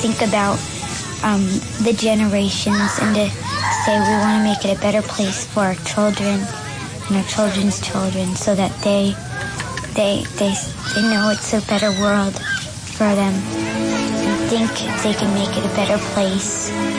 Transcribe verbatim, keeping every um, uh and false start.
think about um, the generations and to say we want to make it a better place for our children and our children's children so that they they they, they know it's a better world for them and think they can make it a better place.